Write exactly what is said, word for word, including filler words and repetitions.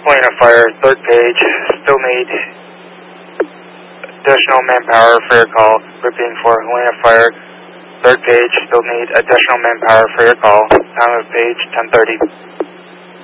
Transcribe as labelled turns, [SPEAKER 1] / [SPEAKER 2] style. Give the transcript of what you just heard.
[SPEAKER 1] Helena Fire, third page, still need additional manpower for your call. Repeating for Helena Fire, third page, still need additional manpower for your call. Time of page ten thirty.